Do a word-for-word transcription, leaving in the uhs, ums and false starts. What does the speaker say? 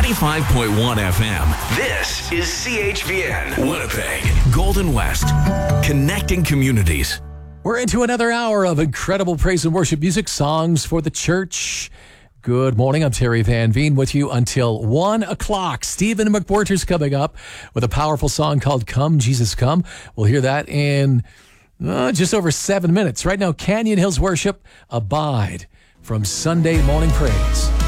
ninety-five point one F M. This is C H V N, Winnipeg, Golden West, connecting communities. We're into another hour of incredible praise and worship music, songs for the church. Good morning. I'm Terry Van Veen with you until one o'clock. Stephen McWhirter's coming up with a powerful song called Come, Jesus Come. We'll hear that in uh, just over seven minutes. Right now, Canyon Hills Worship, Abide from Sunday Morning Praise.